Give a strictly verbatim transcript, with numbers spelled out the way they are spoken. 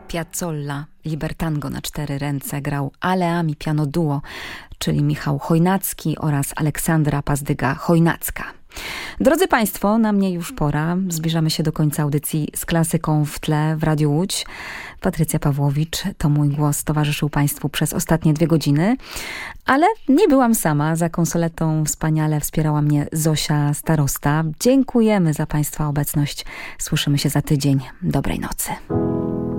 Piazzolla, Libertango na cztery ręce grał Aleami Piano Duo, czyli Michał Chojnacki oraz Aleksandra Pazdyga-Chojnacka. Drodzy Państwo, na mnie już pora. Zbliżamy się do końca audycji z klasyką w tle w Radiu Łódź. Patrycja Pawłowicz, to mój głos, towarzyszył Państwu przez ostatnie dwie godziny. Ale nie byłam sama. Za konsoletą wspaniale wspierała mnie Zosia Starosta. Dziękujemy za Państwa obecność. Słyszymy się za tydzień. Dobrej nocy.